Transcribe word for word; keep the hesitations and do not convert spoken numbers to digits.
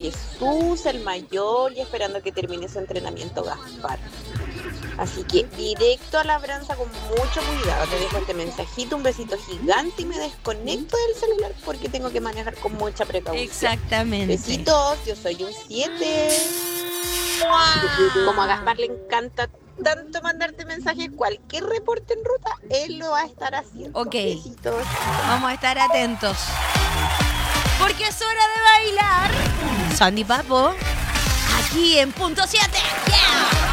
Jesús, el mayor, y esperando que termine su entrenamiento Gaspar. Así que directo a la labranza con mucho cuidado. Te dejo este mensajito, un besito gigante y me desconecto del celular porque tengo que manejar con mucha precaución. Exactamente. Besitos, yo soy un siete. Como a Gaspar le encanta tanto mandarte mensajes, cualquier reporte en ruta, él lo va a estar haciendo. Ok. Besitos. Vamos a estar atentos. Porque es hora de bailar. Sandy Papo. Aquí en Punto siete. Yeah.